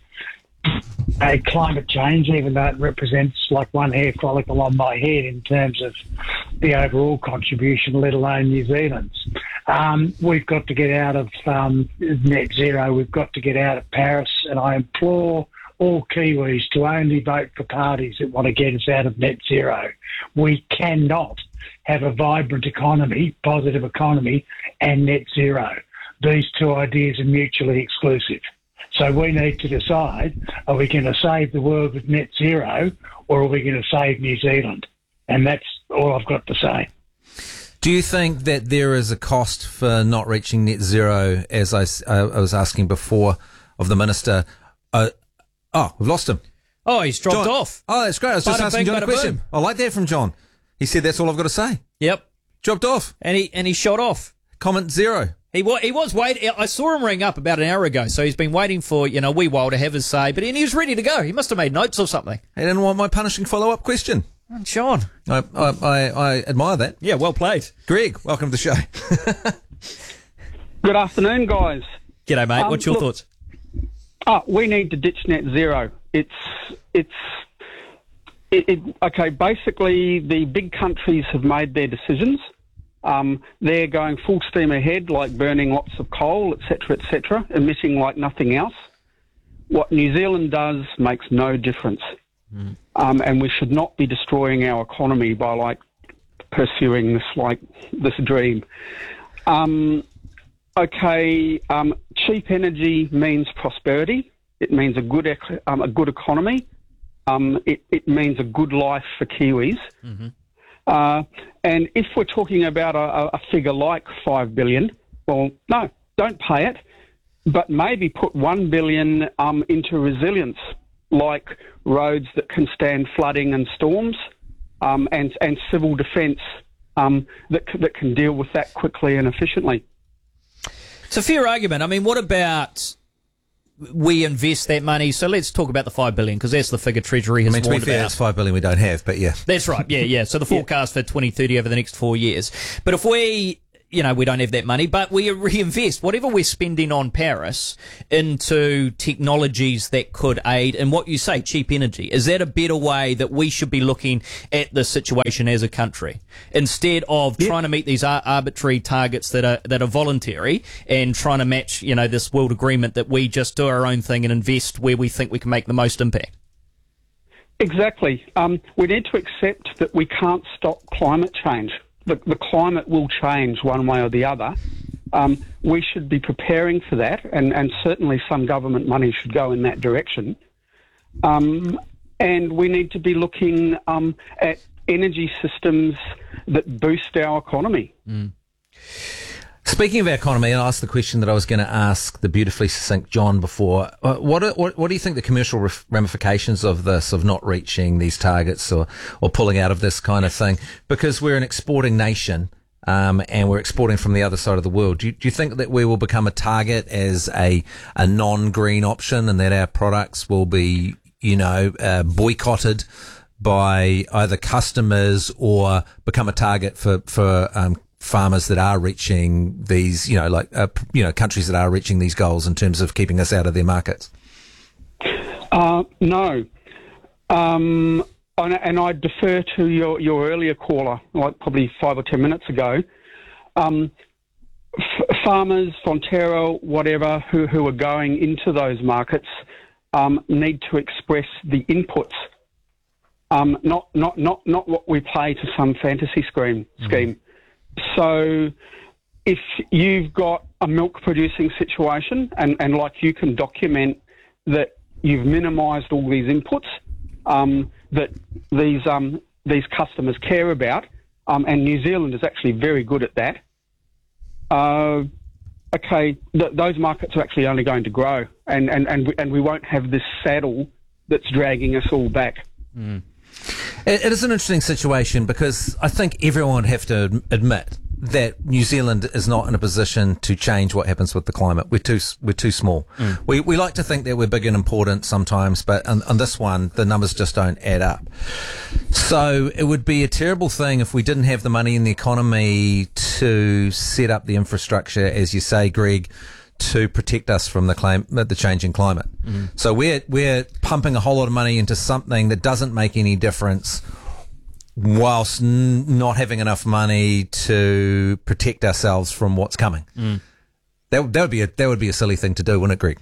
a climate change, even though it represents like one hair follicle on my head in terms of the overall contribution, let alone New Zealand's. We've got to get out of net zero. We've got to get out of Paris, and I implore all Kiwis to only vote for parties that want to get us out of net zero. We cannot have a vibrant economy, positive economy, and net zero. These two ideas are mutually exclusive. So we need to decide, are we going to save the world with net zero or are we going to save New Zealand? And that's all I've got to say. Do you think that there is a cost for not reaching net zero, as I was asking before of the Minister? We've lost him. Oh, he's dropped John. off. Oh, that's great. I was just asking John a question. I like that from John. He said that's all I've got to say. Yep. Dropped off. And he shot off. Comment zero. He was waiting. I saw him ring up about an hour ago, so he's been waiting for, a wee while to have his say, but he was ready to go. He must have made notes or something. He didn't want my punishing follow-up question. Oh, John. I admire that. Yeah, well played. Greg, welcome to the show. Good afternoon, guys. G'day, mate. What's your thoughts? We need to ditch net zero. Okay, basically the big countries have made their decisions. They're going full steam ahead, like burning lots of coal, etc., emitting like nothing else. What New Zealand does makes no difference. And we should not be destroying our economy by pursuing this dream. Cheap energy means prosperity. It means a good economy. It means a good life for Kiwis. Mm-hmm. And if we're talking about a figure like $5 billion, well, no, don't pay it, but maybe put $1 billion into resilience, like roads that can stand flooding and storms, and civil defence that can deal with that quickly and efficiently. It's a fair argument. I mean, what about we invest that money? So let's talk about the $5 billion, because that's the figure Treasury has warned about. To be fair, it's $5 billion we don't have, but yeah. That's right, yeah. So the forecast for 2030 over the next 4 years. But if we don't have that money, but we reinvest whatever we're spending on Paris into technologies that could aid in what you say, cheap energy. Is that a better way that we should be looking at the situation as a country, instead of trying to meet these arbitrary targets that are voluntary and trying to match, this world agreement that we just do our own thing and invest where we think we can make the most impact? Exactly. We need to accept that we can't stop climate change. The climate will change one way or the other. We should be preparing for that, and certainly some government money should go in that direction. And we need to be looking at energy systems that boost our economy. Speaking of our economy, I asked the question that I was going to ask the beautifully succinct John before. What do you think the commercial ramifications of this, of not reaching these targets or pulling out of this kind of thing? Because we're an exporting nation, and we're exporting from the other side of the world. Do you think that we will become a target as a non-green option, and that our products will be, boycotted by either customers or become a target for farmers that are reaching these, countries that are reaching these goals in terms of keeping us out of their markets? No. And I defer to your earlier caller, like probably 5 or 10 minutes ago. Farmers, Fonterra, whatever, who are going into those markets need to express the inputs, not what we pay to some fantasy scheme. So if you've got a milk producing situation and like you can document that you've minimised all these inputs that these customers care about, and New Zealand is actually very good at that, those markets are actually only going to grow, and we won't have this saddle that's dragging us all back. It is an interesting situation, because I think everyone would have to admit that New Zealand is not in a position to change what happens with the climate. We're too small. We like to think that we're big and important sometimes, but on this one, the numbers just don't add up. So it would be a terrible thing if we didn't have the money in the economy to set up the infrastructure, as you say, Greg, to protect us from the changing climate. So we're pumping a whole lot of money into something that doesn't make any difference, whilst not having enough money to protect ourselves from what's coming. That would be a silly thing to do, wouldn't it, Greg?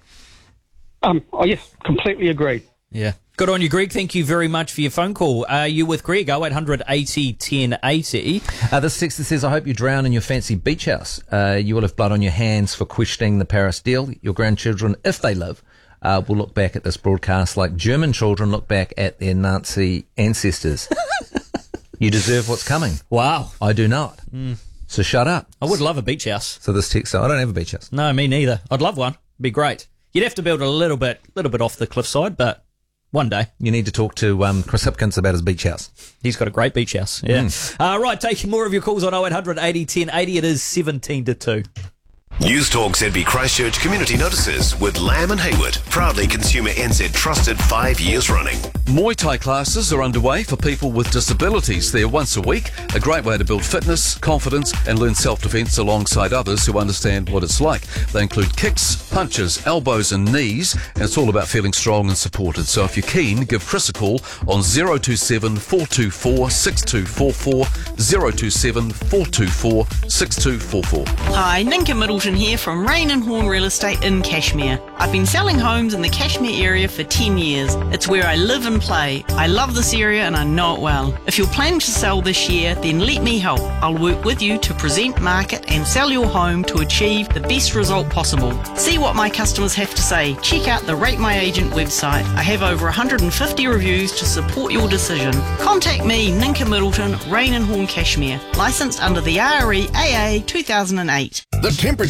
Yes, completely agree. Yeah. Good on you, Greg. Thank you very much for your phone call. Are you with Greg? 0800 80 1080. This texter says, I hope you drown in your fancy beach house. You will have blood on your hands for questioning the Paris deal. Your grandchildren, if they live, will look back at this broadcast like German children look back at their Nazi ancestors. You deserve what's coming. Wow. I do not. So shut up. I would love a beach house. So this texter, I don't have a beach house. No, me neither. I'd love one. It'd be great. You'd have to build a little bit off the cliffside, but one day. You need to talk to Chris Hipkins about his beach house. He's got a great beach house. Yeah. Right, taking more of your calls on 0800 80 1080. It is 17 to 2. News Talk ZB Christchurch community notices with Lamb and Hayward, proudly Consumer NZ trusted 5 years running. Muay Thai classes are underway for people with disabilities. They're once a week, a great way to build fitness, confidence and learn self-defence alongside others who understand what it's like. They include kicks, punches, elbows and knees, and it's all about feeling strong and supported. So if you're keen, give Chris a call on 027 424 6244, 027 424 6244. Hi, Ninka Middleton here from Rain and Horn Real Estate in Cashmere. I've been selling homes in the Cashmere area for 10 years. It's where I live and play. I love this area and I know it well. If you're planning to sell this year, then let me help. I'll work with you to present, market and sell your home to achieve the best result possible. See what my customers have to say. Check out the Rate My Agent website. I have over 150 reviews to support your decision. Contact me, Ninka Middleton, Rain and Horn Cashmere. Licensed under the RE AA 2008. The temperature's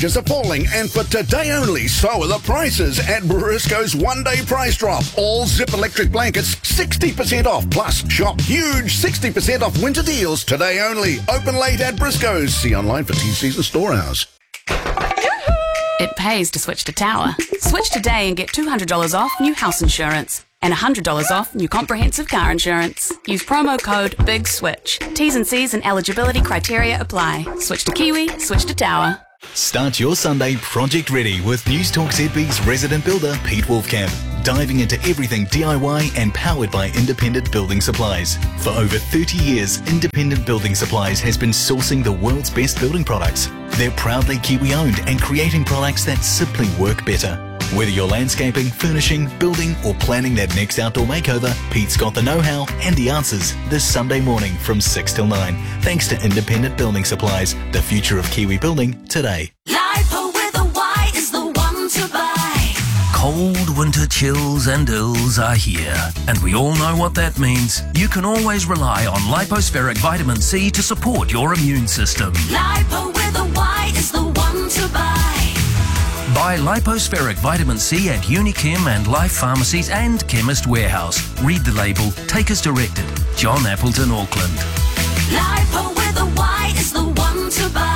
Prices are falling, and for today only, so are the prices at Briscoe's one-day price drop. All Zip electric blankets 60% off, plus shop huge 60% off winter deals today only. Open late at Briscoe's. See online for TC's and store hours. It pays to switch to Tower. Switch today and get $200 off new house insurance and $100 off new comprehensive car insurance. Use promo code BIGSWITCH. T's and C's and eligibility criteria apply. Switch to Kiwi, switch to Tower. Start your Sunday project ready with News Talk ZB's resident builder, Pete Wolfcamp. Diving into everything DIY and powered by Independent Building Supplies. For over 30 years, Independent Building Supplies has been sourcing the world's best building products. They're proudly Kiwi-owned and creating products that simply work better. Whether you're landscaping, furnishing, building, or planning that next outdoor makeover, Pete's got the know-how and the answers this Sunday morning from 6 till 9. Thanks to Independent Building Supplies, the future of Kiwi building today. Lipo with a Y is the one to buy. Cold winter chills and ills are here, and we all know what that means. You can always rely on Lipospheric Vitamin C to support your immune system. Lipo with a Y is the one to buy. Buy Lipospheric Vitamin C at Unichem and Life Pharmacies and Chemist Warehouse. Read the label, take as directed. John Appleton, Auckland. Lipo with a Y is the one to buy.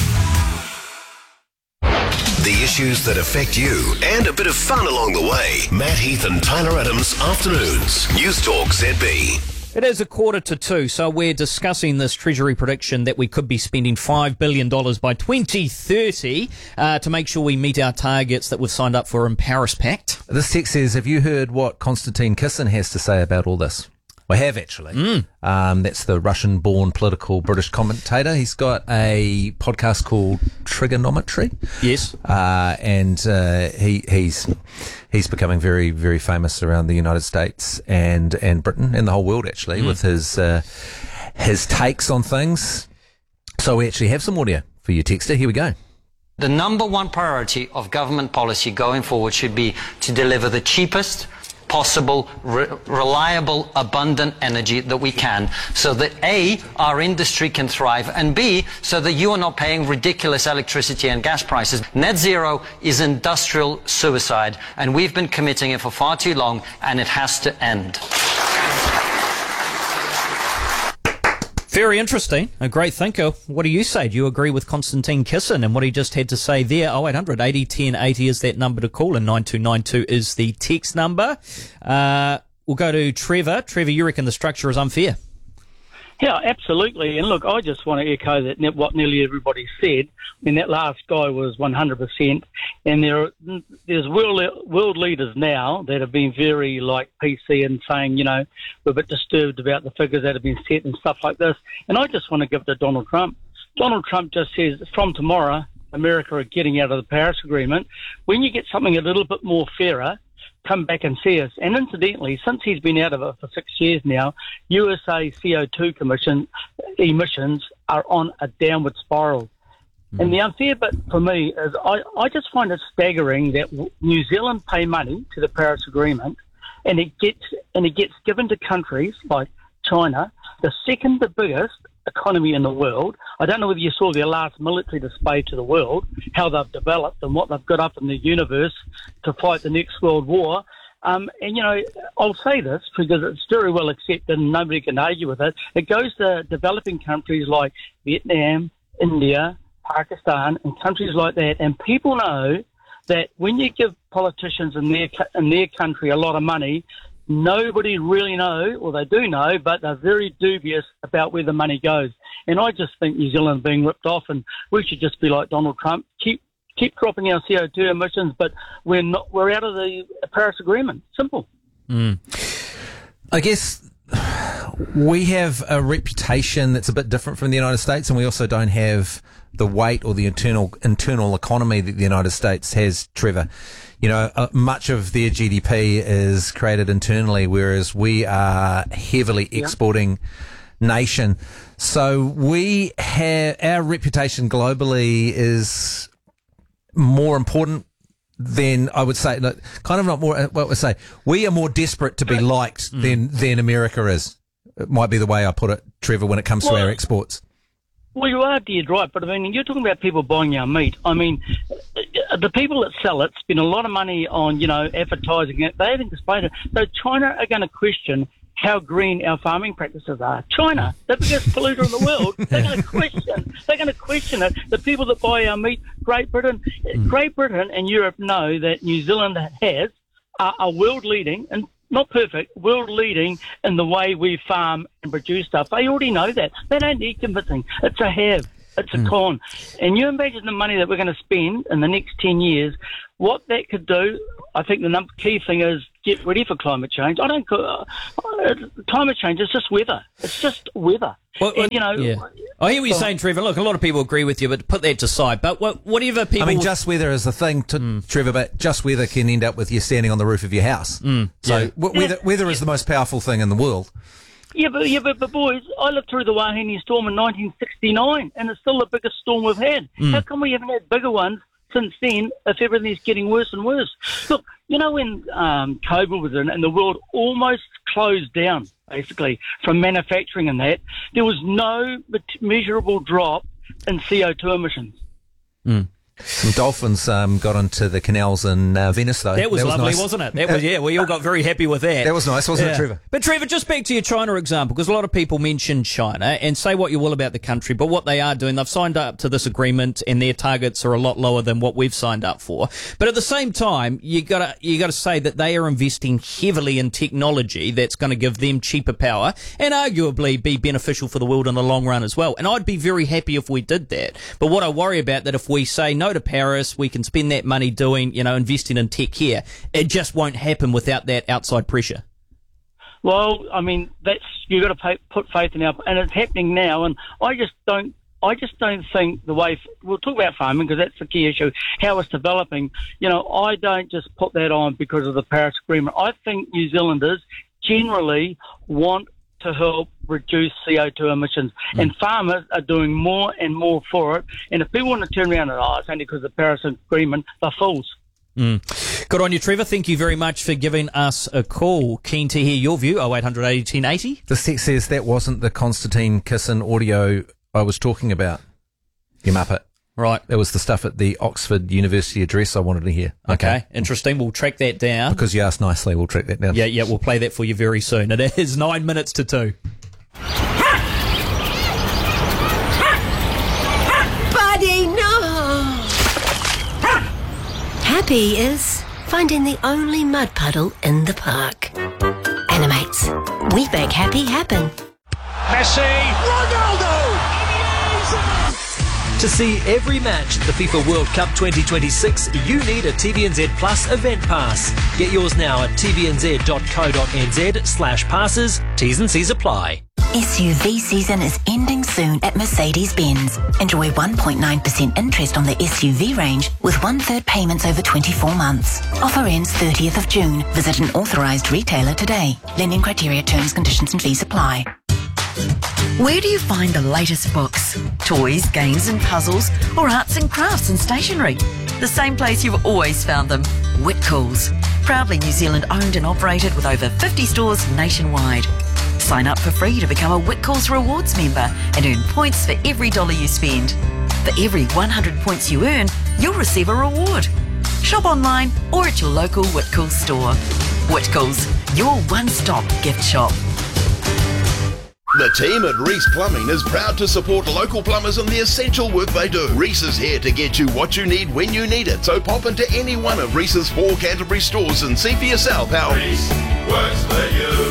The issues that affect you and a bit of fun along the way. Matt Heath and Tyler Adams, Afternoons. News Talk ZB. It is 1:45, so we're discussing this Treasury prediction that we could be spending $5 billion by 2030 to make sure we meet our targets that we've signed up for in Paris Pact. This text says, have you heard what Konstantin Kisin has to say about all this? We have, actually. That's the Russian-born political British commentator. He's got a podcast called Trigonometry. Yes. And he's becoming very, very famous around the United States and Britain and the whole world, actually, with his takes on things. So we actually have some audio for you, Texter. Here we go. The number one priority of government policy going forward should be to deliver the cheapest possible, reliable, abundant energy that we can, so that A, our industry can thrive, and B, so that you are not paying ridiculous electricity and gas prices. Net zero is industrial suicide, and we've been committing it for far too long, and it has to end. Very interesting. A great thinker. What do you say? Do you agree with Konstantin Kisin and what he just had to say there? 0800 80 10 80 is that number to call, and 9292 is the text number. We'll go to Trevor. Trevor, you reckon the structure is unfair? Yeah, absolutely. And look, I just want to echo that what nearly everybody said. I mean, that last guy was 100%. And there's world leaders now that have been very PC and saying, we're a bit disturbed about the figures that have been set and stuff like this. And I just want to give it to Donald Trump. Donald Trump just says from tomorrow, America are getting out of the Paris Agreement. When you get something a little bit more fairer, come back and see us. And incidentally, since he's been out of it for 6 years now, USA CO2 emissions are on a downward spiral. And the unfair bit for me is I just find it staggering that New Zealand pay money to the Paris Agreement, and it gets given to countries like China, the second biggest economy in the world. I don't know whether you saw their last military display to the world, how they've developed and what they've got up in the universe to fight the next world war. And, I'll say this because it's very well accepted and nobody can argue with it. It goes to developing countries like Vietnam, India, Pakistan, and countries like that. And people know that when you give politicians in their country a lot of money, nobody really know, or they do know, but they're very dubious about where the money goes. And I just think New Zealand being ripped off, and we should just be like Donald Trump, keep dropping our CO2 emissions, but we're out of the Paris Agreement. Simple. I guess we have a reputation that's a bit different from the United States, and we also don't have the weight or the internal economy that the United States has, Trevor. Much of their GDP is created internally, whereas we are heavily exporting nation. So we have, our reputation globally is more important than, I would say, kind of not more, what would say, we are more desperate to be liked than America is. It might be the way I put it, Trevor, when it comes to our exports. Well, you are dead right, but I mean, you're talking about people buying our meat. I mean, the people that sell it spend a lot of money on, advertising it. They haven't displayed it. So China are going to question how green our farming practices are. China, the biggest polluter in the world, they're going to question it. The people that buy our meat, Great Britain and Europe know that New Zealand are world leading, and not perfect, world leading in the way we farm and produce stuff. They already know that. They don't need convincing. It's a have. It's a con. And you imagine the money that we're going to spend in the next 10 years, what that could do. I think the key thing is get ready for climate change. Climate change is just weather. It's just weather. I hear what you're saying, Trevor. Look, a lot of people agree with you, but put that aside. But whatever people... I mean, just weather is the thing, Trevor, but just weather can end up with you standing on the roof of your house. Weather is the most powerful thing in the world. Yeah, but boys, I lived through the Wahine storm in 1969, and it's still the biggest storm we've had. How come we haven't had bigger ones since then if everything's getting worse and worse? Look, when COVID was in and the world almost closed down, basically, from manufacturing and that, there was no measurable drop in CO2 emissions. Some dolphins got into the canals in Venice, though. That was lovely, nice. Wasn't it? That was, we all got very happy with that. That was nice, wasn't it, Trevor? But Trevor, just back to your China example, because a lot of people mention China, and say what you will about the country, but what they are doing, they've signed up to this agreement, and their targets are a lot lower than what we've signed up for. But at the same time, you gotta say that they are investing heavily in technology that's going to give them cheaper power, and arguably be beneficial for the world in the long run as well. And I'd be very happy if we did that. But what I worry about, that if we say no to Paris, we can spend that money doing, investing in tech here. It just won't happen without that outside pressure. Well, I mean, you've got to put faith in and it's happening now. And I just don't think the way we'll talk about farming, because that's the key issue, how it's developing. I don't just put that on because of the Paris Agreement. I think New Zealanders generally want to help reduce CO2 emissions. And farmers are doing more and more for it. And if people want to turn around and, it's only because of the Paris Agreement, they're fools. Good on you, Trevor. Thank you very much for giving us a call. Keen to hear your view. 0800 80 1080. The text says that wasn't the Constantine Kissin audio I was talking about. You muppet. Right. That was the stuff at the Oxford University address I wanted to hear. Okay. Interesting. We'll track that down. Because you asked nicely, we'll track that down. Yeah, we'll play that for you very soon. It is 9 minutes to 2. Buddy, no! Happy is finding the only mud puddle in the park. Animates. We make happy happen. Messi! Ronaldo! To see every match at the FIFA World Cup 2026, you need a TVNZ Plus event pass. Get yours now at tvnz.co.nz/passes. T's and C's apply. SUV season is ending soon at Mercedes-Benz. Enjoy 1.9% interest on the SUV range with 1/3 payments over 24 months. Offer ends 30th of June. Visit an authorised retailer today. Lending criteria, terms, conditions and fees apply. Where do you find the latest books, toys, games and puzzles, or arts and crafts and stationery? The same place you've always found them, Whitkall's. Proudly New Zealand owned and operated with over 50 stores nationwide. Sign up for free to become a Whitkall's Rewards member and earn points for every dollar you spend. For every 100 points you earn, you'll receive a reward. Shop online or at your local Whitkall's store. Whitkall's, your one-stop gift shop. The team at Reese Plumbing is proud to support local plumbers in the essential work they do. Reese is here to get you what you need when you need it. So pop into any one of Reese's 4 Canterbury stores and see for yourself how Reese works for you.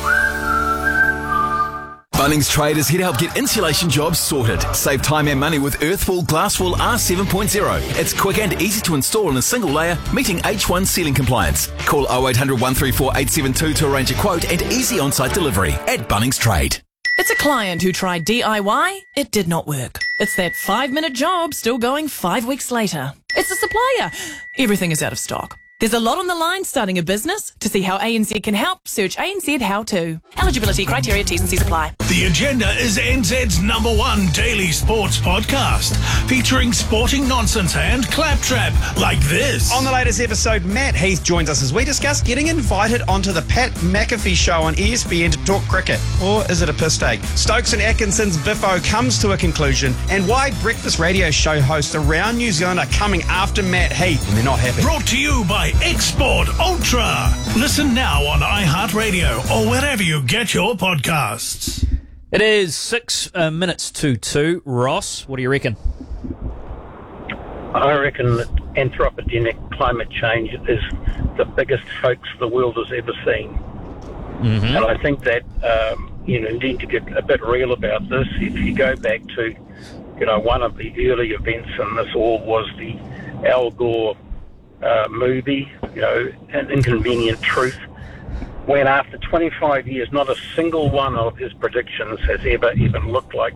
Bunnings Traders here to help get insulation jobs sorted. Save time and money with Earthwall Glasswall R7.0. It's quick and easy to install in a single layer, meeting H1 ceiling compliance. Call 0800 134 872 to arrange a quote and easy on-site delivery at Bunnings Trade. It's a client who tried DIY. It did not work. It's that 5-minute job still going 5 weeks later. It's a supplier. Everything is out of stock. There's a lot on the line starting a business. To see how ANZ can help, search ANZ How To. Eligibility criteria, T's and C's apply. The Agenda is NZ's #1 daily sports podcast, featuring sporting nonsense and claptrap like this. On the latest episode, Matt Heath joins us as we discuss getting invited onto the Pat McAfee show on ESPN to talk cricket. Or is it a piss take? Stokes and Atkinson's Biffo comes to a conclusion, and why breakfast radio show hosts around New Zealand are coming after Matt Heath and they're not happy. Brought to you by Export Ultra. Listen now on iHeartRadio or wherever you get your podcasts. It is 6 minutes to 2. Ross, what do you reckon? I reckon that anthropogenic climate change is the biggest hoax the world has ever seen. And I think that you need to get a bit real about this. If you go back to one of the early events in this all was the Al Gore movie, An Inconvenient Truth, when after 25 years not a single one of his predictions has ever even looked like